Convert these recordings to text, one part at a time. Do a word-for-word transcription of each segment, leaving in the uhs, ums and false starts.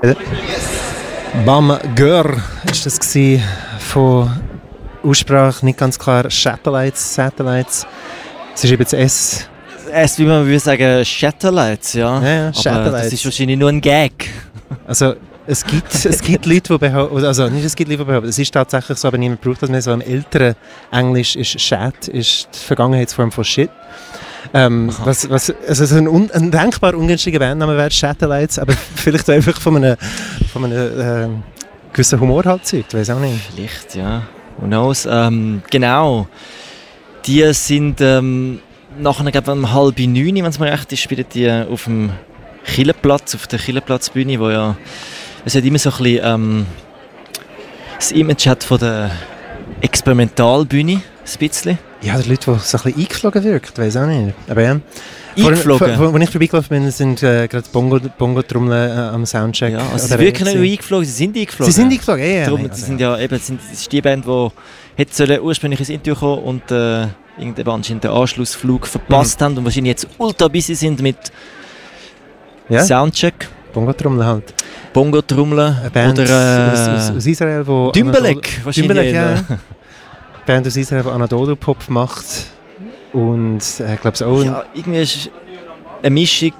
Bam Gör ist das gewesen, von Aussprache nicht ganz klar Satellites, Satellites. Es ist eben das S. Es, wie man würde sagen, Satellites, ja. Ja, ja, aber Satellites. das ist wahrscheinlich nur ein Gag. Also es gibt, es gibt Leute, die behaupten, also nicht es gibt Leute, die behaupten, es ist tatsächlich so, aber niemand braucht das mehr. So im älteren Englisch ist Shat, ist die Vergangenheitsform von Shit. Ähm, was, was, also so ein, un, ein denkbar ungünstiger Bandname wäre Satellites, aber vielleicht einfach von einem, von einem äh, gewissen Humor halt zeugt, weiß auch nicht. Vielleicht, ja. Who knows? Ähm, genau. Die sind ähm, nachher glaube ich, um halb neun, wenn es mir recht ist, spielen die auf dem Killenplatz, auf der Killenplatzbühne, wo ja es hat immer so ein bisschen ähm, das Image hat von der Experimentalbühne, ein bisschen. Ja, die Leute, die so ein bisschen eingeflogen wirkt, weiß auch nicht. Aber ja. Eingeflogen? Als ich vorbeigelaufen bin, sind äh, gerade Bongo, Bongo-Trommeln äh, am Soundcheck. Ja, also sie wirken nicht nur eingeflogen, sie sind eingeflogen. Sie sind eingeflogen, ja, ja. Darum, nein, die also, sind ja. ja eben, sind, das ist die Band, die hätte sollen ursprünglich ins Interview kommen und äh, irgendwann anscheinend den Anschlussflug verpasst mhm. haben und wahrscheinlich jetzt ultra busy sind mit ja? Soundcheck. Bongo-Trommeln halt. Bongo-Trommeln oder äh, aus, aus, aus Israel, wo Dümbeleg, wahrscheinlich. Dümbeleg, ja. Band aus Israel, die Anadolu-Pop macht und ich äh, glaube es auch... Ja, irgendwie ist eine Mischung,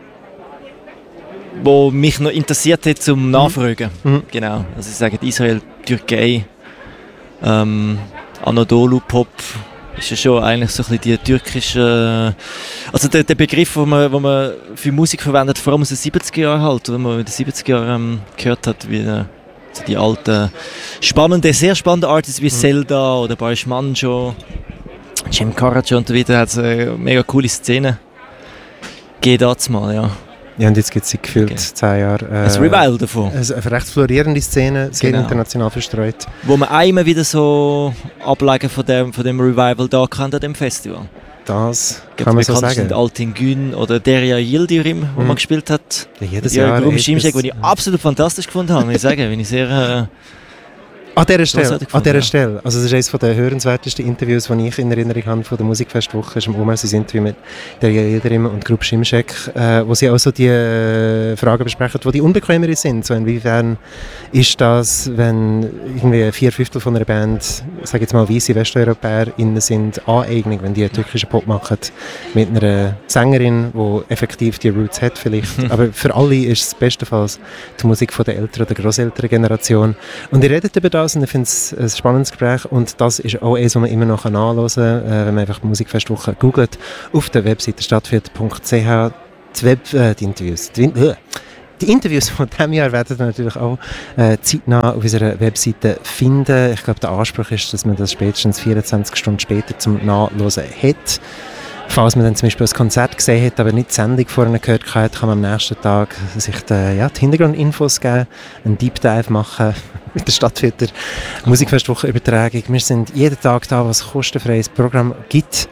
die mich noch interessiert hat zum Nachfragen. Mhm. Genau, also ich sage Israel, Türkei, ähm, Anadolu-Pop ist ja schon eigentlich so ein bisschen die türkische... Also der, der Begriff, den man, man für Musik verwendet, vor allem aus den siebziger Jahren halt, wenn man in den siebziger Jahren ähm, gehört hat, wie äh, so die alten, spannende, sehr spannende Artists wie mhm. Zelda oder Barish Manjo, Cem Karaca und so weiter, hat es eine mega coole Szene gegeben mal, ja. Ja, und jetzt gibt es gefühlt okay. zehn Jahre... Äh, ein Revival davon. Eine recht florierende Szene, sehr genau. international verstreut. Wo man einmal wieder so Ableger von dem, von dem Revival da kann an dem Festival. Das kann man so sagen. Altin Gün oder Derya Yildirim, wo mhm. man gespielt hat. Ja, jedes ja, Jahr. Den ich absolut fantastisch gefunden habe, muss ich sagen. Wenn ich sehr... Äh, An dieser Stelle, an dieser ja. Stelle. Also das ist eines der hörenswertesten Interviews, die ich in Erinnerung habe von der Musikfestwoche. Das ist im Omar sein Interview mit Derya Yildirim und Grup Şimşek, äh, wo sie auch so die äh, Fragen besprechen, die die unbequemeren sind. So inwiefern ist das, wenn irgendwie vier Fünftel von einer Band, sage jetzt mal weisse WesteuropäerInnen sind, Aneignung, wenn die türkischen Pop machen mit einer Sängerin, die effektiv die Roots hat vielleicht. Aber für alle ist es bestenfalls die Musik von der älteren oder grossälteren Generation. Und ihr redet über das und ich finde es ein spannendes Gespräch und das ist auch eines, was man immer noch nachhören kann, äh, wenn man einfach die Musikfestwoche googelt, auf der Webseite stadtfilter punkt c h. Die, Web, äh, die Interviews, die, äh, die Interviews von diesem Jahr werden wir natürlich auch äh, zeitnah auf unserer Webseite finden. Ich glaube, der Anspruch ist, dass man das spätestens vierundzwanzig Stunden später zum Nachhören hat. Falls man dann zum Beispiel ein Konzert gesehen hat, aber nicht die Sendung vorher gehört hat, kann man am nächsten Tag sich die, ja, die Hintergrundinfos geben, einen Deep Dive machen mit der Stadtfilter Musikfestwoche Übertragung. Wir sind jeden Tag da, was kostenfreies Programm gibt.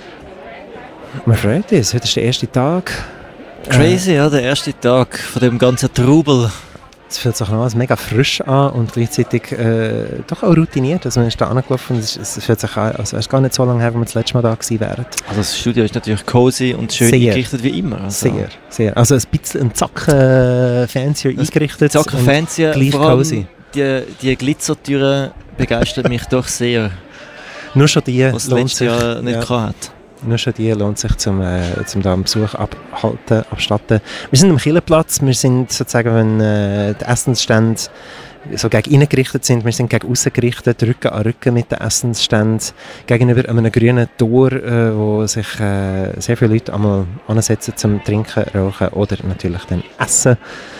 Man freut uns, heute ist der erste Tag. Crazy, äh, ja, der erste Tag von dem ganzen Trubel. Es fühlt sich noch alles mega frisch an und gleichzeitig äh, doch auch routiniert. Also man ist da angelaufen und es, es fühlt sich an, als wäre es gar nicht so lange her, wo wir das letzte Mal da gewesen wären. Also das Studio ist natürlich cozy und schön sehr eingerichtet wie immer. Also. Sehr, sehr. Also ein bisschen ein Zacken äh, fancier eingerichtet. Zacken fancier, gleich vor allem cozy. Die, die Glitzertüren begeistern mich doch sehr. Nur schon die was lohnt sich. Jahr nicht ja. hat. Nur schon die lohnt sich zum, äh, zum da einen Besuch abhalten, abstatten. Wir sind am Killenplatz, wir sind sozusagen, wenn äh, die Essensstände so gegen innen gerichtet sind, wir sind gegen außen gerichtet, Rücken an Rücken mit den Essensständen, gegenüber einem grünen Tor, äh, wo sich äh, sehr viele Leute einmal ansetzen zum Trinken, Rauchen oder natürlich dann Essen.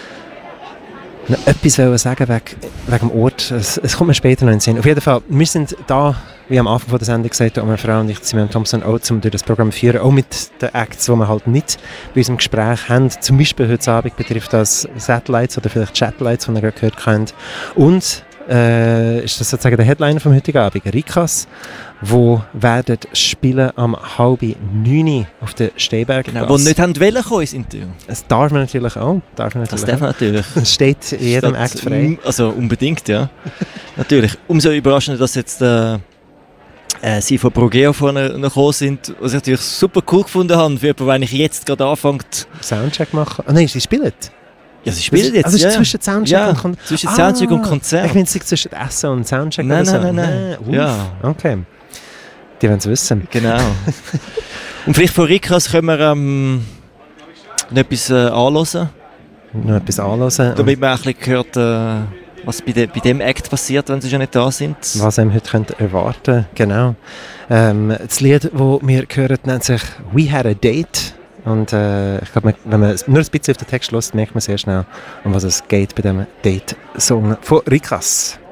Noch etwas wollen sagen wegen, wegen dem Ort, es, es kommt mir später noch in den Sinn. Auf jeden Fall, wir sind da, wie am Anfang von der Sendung gesagt haben, meine Frau und ich, Simon Thompson, auch um durch das Programm zu führen, auch mit den Acts, die wir halt nicht bei unserem Gespräch haben. Zum Beispiel heute Abend betrifft das Satellites oder vielleicht Chatlights, die ihr gerade gehört habt. Und äh, ist das sozusagen der Headliner vom heutigen Abend, Rikas, wo werden spielen am halb neun auf der Stehberg. Genau, wo nicht haben wollen kommen ins Interview. Das darf man natürlich auch. Darf man natürlich das darf man natürlich. Es steht jedem Statt, Act frei. Also unbedingt, ja. Natürlich. Umso überraschender, dass jetzt äh, äh, sie von Progeo vorne gekommen sind, was ich natürlich super cool gefunden habe, für jemanden, der jetzt gerade anfängt. Soundcheck machen. Ah nein, sie spielen. Ja, sie spielen jetzt, also ja. Also zwischen Soundcheck ja, und Konzert? zwischen Soundcheck ah, und Konzert. Ich meine, es ist zwischen Essen und Soundcheck nein, oder so? Nein, nein, nein. Ja. Okay. Die wollen es wissen. Genau. Und vielleicht von Rikas können wir ähm, noch etwas äh, anhören. Noch etwas anhören. Damit man auch ein bisschen hört, äh, was bei, de, bei dem Act passiert, wenn sie schon nicht da sind. Was einem heute könnt erwarten, genau. Ähm, das Lied, das wir hören, nennt sich «We Had a Date». Und äh, ich glaube, wenn man nur ein bisschen auf den Text hört, merkt man sehr schnell, um was es geht bei diesem Date-Song von Rikas.